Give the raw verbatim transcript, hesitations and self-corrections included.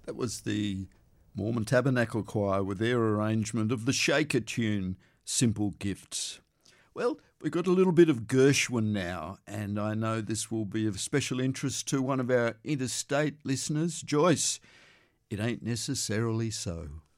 That was the Mormon Tabernacle Choir with their arrangement of the Shaker tune, Simple Gifts. Well, we've got a little bit of Gershwin now, and I know this will be of special interest to one of our interstate listeners, Joyce. It ain't necessarily so.